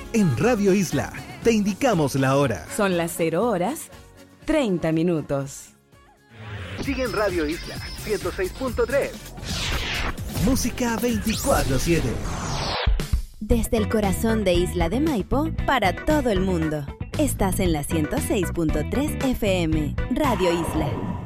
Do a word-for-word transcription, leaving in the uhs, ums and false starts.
En Radio Isla te indicamos la hora. Son las cero horas, treinta minutos. Sigue en Radio Isla ciento seis punto tres. Música veinticuatro siete. Desde el corazón de Isla de Maipo para todo el mundo. Estás en la ciento seis punto tres F M, Radio Isla.